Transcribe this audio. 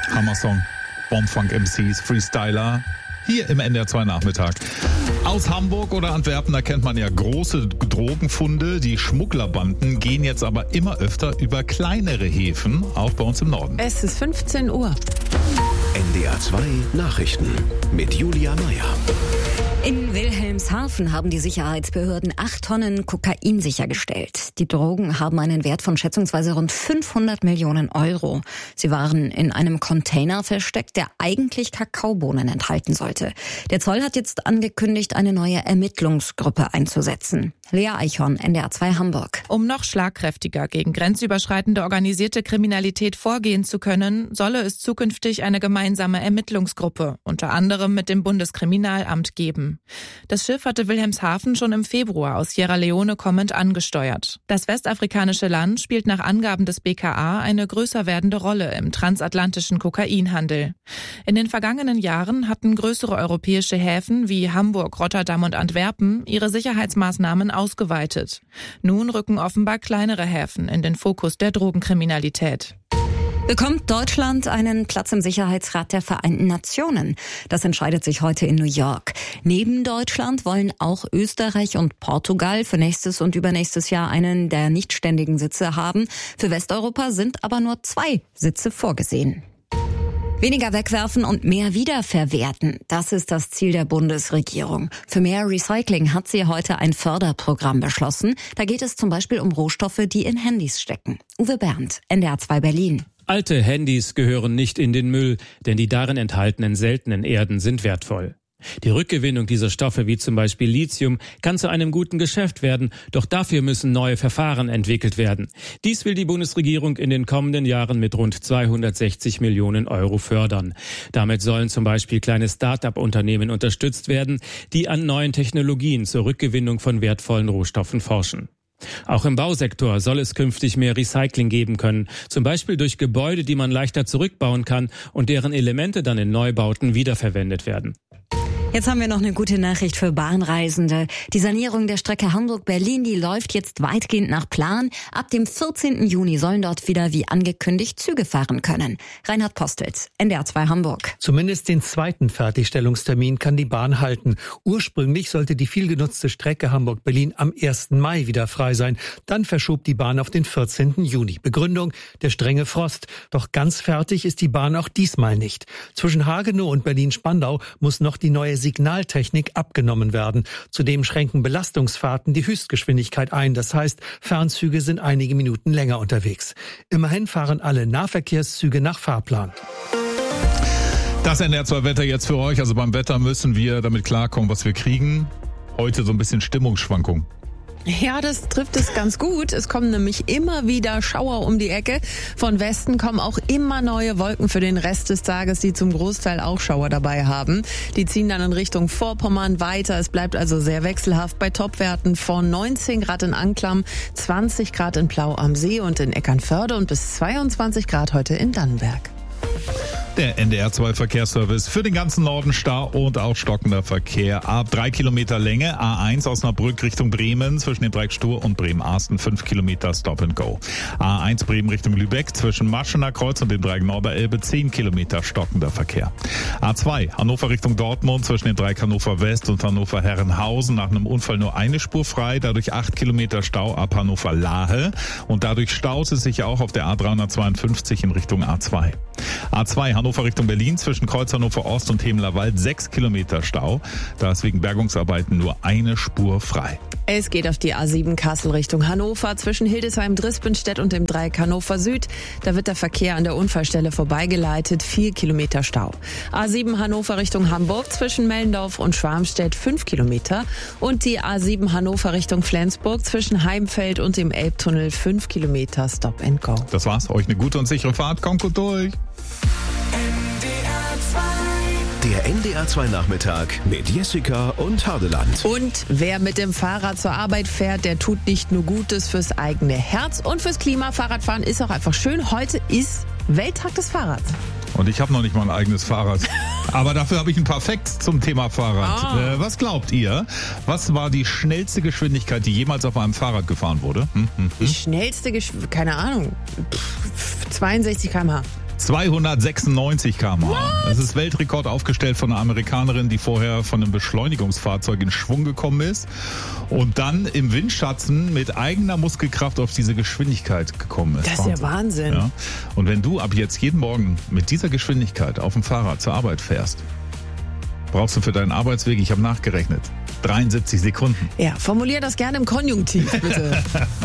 Hammer-Song. Bombfunk MCs, Freestyler. Hier im NDR 2 Nachmittag. Aus Hamburg oder Antwerpen, da kennt man ja große Drogenfunde. Die Schmugglerbanden gehen jetzt aber immer öfter über kleinere Häfen, auch bei uns im Norden. Es ist 15 Uhr. NDR 2 Nachrichten mit Julia Meyer. In Wilhelmshaven haben die Sicherheitsbehörden 8 Tonnen Kokain sichergestellt. Die Drogen haben einen Wert von schätzungsweise rund 500 Millionen Euro. Sie waren in einem Container versteckt, der eigentlich Kakaobohnen enthalten sollte. Der Zoll hat jetzt angekündigt, eine neue Ermittlungsgruppe einzusetzen. Lea Eichhorn, NDR 2 Hamburg. Um noch schlagkräftiger gegen grenzüberschreitende organisierte Kriminalität vorgehen zu können, solle es zukünftig eine gemeinsame Ermittlungsgruppe, unter anderem mit dem Bundeskriminalamt, geben. Das Schiff hatte Wilhelmshaven schon im Februar aus Sierra Leone kommend angesteuert. Das westafrikanische Land spielt nach Angaben des BKA eine größer werdende Rolle im transatlantischen Kokainhandel. In den vergangenen Jahren hatten größere europäische Häfen wie Hamburg, Rotterdam und Antwerpen ihre Sicherheitsmaßnahmen ausgeweitet. Nun rücken offenbar kleinere Häfen in den Fokus der Drogenkriminalität. Bekommt Deutschland einen Platz im Sicherheitsrat der Vereinten Nationen? Das entscheidet sich heute in New York. Neben Deutschland wollen auch Österreich und Portugal für nächstes und übernächstes Jahr einen der nichtständigen Sitze haben. Für Westeuropa sind aber nur 2 Sitze vorgesehen. Weniger wegwerfen und mehr wiederverwerten, das ist das Ziel der Bundesregierung. Für mehr Recycling hat sie heute ein Förderprogramm beschlossen. Da geht es zum Beispiel um Rohstoffe, die in Handys stecken. Uwe Bernd, NDR 2 Berlin. Alte Handys gehören nicht in den Müll, denn die darin enthaltenen seltenen Erden sind wertvoll. Die Rückgewinnung dieser Stoffe wie zum Beispiel Lithium kann zu einem guten Geschäft werden, doch dafür müssen neue Verfahren entwickelt werden. Dies will die Bundesregierung in den kommenden Jahren mit rund 260 Millionen Euro fördern. Damit sollen zum Beispiel kleine Start-up-Unternehmen unterstützt werden, die an neuen Technologien zur Rückgewinnung von wertvollen Rohstoffen forschen. Auch im Bausektor soll es künftig mehr Recycling geben können, zum Beispiel durch Gebäude, die man leichter zurückbauen kann und deren Elemente dann in Neubauten wiederverwendet werden. Jetzt haben wir noch eine gute Nachricht für Bahnreisende. Die Sanierung der Strecke Hamburg-Berlin, die läuft jetzt weitgehend nach Plan. Ab dem 14. Juni sollen dort wieder wie angekündigt Züge fahren können. Reinhard Postels, NDR 2 Hamburg. Zumindest den zweiten Fertigstellungstermin kann die Bahn halten. Ursprünglich sollte die vielgenutzte Strecke Hamburg-Berlin am 1. Mai wieder frei sein. Dann verschob die Bahn auf den 14. Juni. Begründung: der strenge Frost. Doch ganz fertig ist die Bahn auch diesmal nicht. Zwischen Hagenow und Berlin-Spandau muss noch die neue Signaltechnik abgenommen werden. Zudem schränken Belastungsfahrten die Höchstgeschwindigkeit ein. Das heißt, Fernzüge sind einige Minuten länger unterwegs. Immerhin fahren alle Nahverkehrszüge nach Fahrplan. Das NDR 2 Wetter jetzt für euch. Also beim Wetter müssen wir damit klarkommen, was wir kriegen. Heute so ein bisschen Stimmungsschwankung. Ja, das trifft es ganz gut. Es kommen nämlich immer wieder Schauer um die Ecke. Von Westen kommen auch immer neue Wolken für den Rest des Tages, die zum Großteil auch Schauer dabei haben. Die ziehen dann in Richtung Vorpommern weiter. Es bleibt also sehr wechselhaft bei Topwerten von 19 Grad in Anklam, 20 Grad in Plau am See und in Eckernförde und bis 22 Grad heute in Dannenberg. Der NDR 2 Verkehrsservice für den ganzen Norden Stau und auch stockender Verkehr. Ab 3 Kilometer Länge, A1 Osnabrück Richtung Bremen zwischen dem Dreieck Stur und Bremen-Arsten 5 Kilometer Stop and Go. A1 Bremen Richtung Lübeck zwischen Maschener Kreuz und dem Dreieck Norderelbe 10 Kilometer stockender Verkehr. A2 Hannover Richtung Dortmund zwischen dem Dreieck Hannover West und Hannover Herrenhausen nach einem Unfall nur eine Spur frei, dadurch 8 Kilometer Stau ab Hannover Lahe und dadurch staut es sich auch auf der A352 in Richtung A2. A2 Hannover Richtung Berlin zwischen Kreuz Hannover Ost und Hemelerwald 6 Kilometer Stau. Da ist wegen Bergungsarbeiten nur eine Spur frei. Es geht auf die A7 Kassel Richtung Hannover zwischen Hildesheim, Drispenstedt und dem Dreieck Hannover Süd. Da wird der Verkehr an der Unfallstelle vorbeigeleitet, 4 Kilometer Stau. A7 Hannover Richtung Hamburg zwischen Mellendorf und Schwarmstedt 5 Kilometer. Und die A7 Hannover Richtung Flensburg zwischen Heimfeld und dem Elbtunnel 5 Kilometer Stop and Go. Das war's. Euch eine gute und sichere Fahrt. Kommt gut durch. Der NDR 2 Nachmittag mit Jessica und Hardeland. Und wer mit dem Fahrrad zur Arbeit fährt, der tut nicht nur Gutes fürs eigene Herz und fürs Klima. Fahrradfahren ist auch einfach schön. Heute ist Welttag des Fahrrads. Und ich habe noch nicht mal ein eigenes Fahrrad. Aber dafür habe ich ein paar Facts zum Thema Fahrrad. Was glaubt ihr? Was war die schnellste Geschwindigkeit, die jemals auf einem Fahrrad gefahren wurde? Die schnellste keine Ahnung, 62 km/h. 296 km/h. Das ist Weltrekord, aufgestellt von einer Amerikanerin, die vorher von einem Beschleunigungsfahrzeug in Schwung gekommen ist und dann im Windschatten mit eigener Muskelkraft auf diese Geschwindigkeit gekommen ist. Das ist ja Wahnsinn. Ja. Und wenn du ab jetzt jeden Morgen mit dieser Geschwindigkeit auf dem Fahrrad zur Arbeit fährst, brauchst du für deinen Arbeitsweg, ich habe nachgerechnet, 73 Sekunden. Ja, formulier das gerne im Konjunktiv, bitte.